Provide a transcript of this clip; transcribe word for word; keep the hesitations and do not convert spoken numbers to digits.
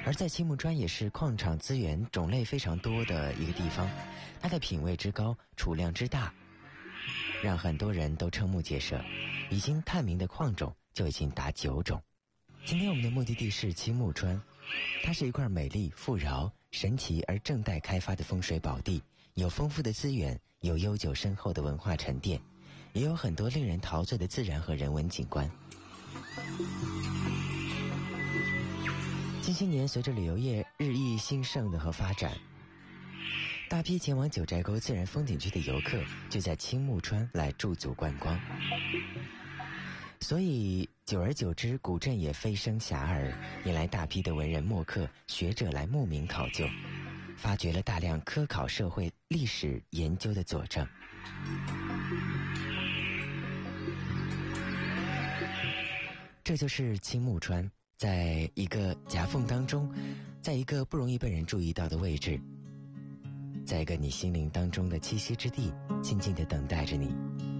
而在青木川也是矿场资源种类非常多的一个地方，它的品位之高，储量之大，让很多人都瞠目结舌。已经探明的矿种就已经达九种。今天我们的目的地是青木川，它是一块美丽、富饶、神奇而正待开发的风水宝地，有丰富的资源，有悠久深厚的文化沉淀，也有很多令人陶醉的自然和人文景观。近些年随着旅游业日益兴盛的和发展，大批前往九寨沟自然风景区的游客就在青木川来驻足观光，所以久而久之，古镇也飞升遐迩，引来大批的文人墨客、学者来慕名考究，发掘了大量科考社会历史研究的佐证。这就是青木川，在一个夹缝当中，在一个不容易被人注意到的位置，在一个你心灵当中的栖息之地，静静地等待着你。